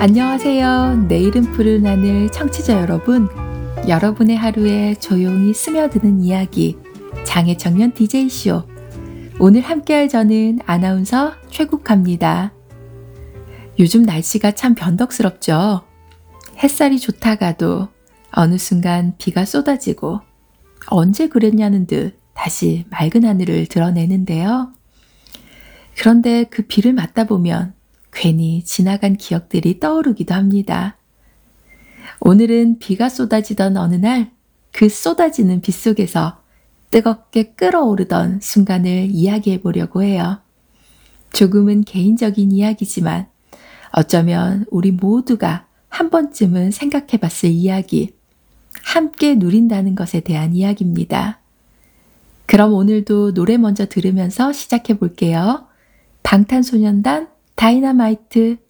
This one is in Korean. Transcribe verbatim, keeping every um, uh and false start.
안녕하세요. 내일은 푸른 하늘 청취자 여러분. 여러분의 하루에 조용히 스며드는 이야기 장애청년 디제이쇼. 오늘 함께할 저는 아나운서 최국화입니다. 요즘 날씨가 참 변덕스럽죠. 햇살이 좋다가도 어느 순간 비가 쏟아지고 언제 그랬냐는 듯 다시 맑은 하늘을 드러내는데요. 그런데 그 비를 맞다 보면 괜히 지나간 기억들이 떠오르기도 합니다. 오늘은 비가 쏟아지던 어느 날 그 쏟아지는 비 속에서 뜨겁게 끓어오르던 순간을 이야기해 보려고 해요. 조금은 개인적인 이야기지만 어쩌면 우리 모두가 한 번쯤은 생각해 봤을 이야기, 함께 누린다는 것에 대한 이야기입니다. 그럼 오늘도 노래 먼저 들으면서 시작해 볼게요. 방탄소년단 다이너마이트.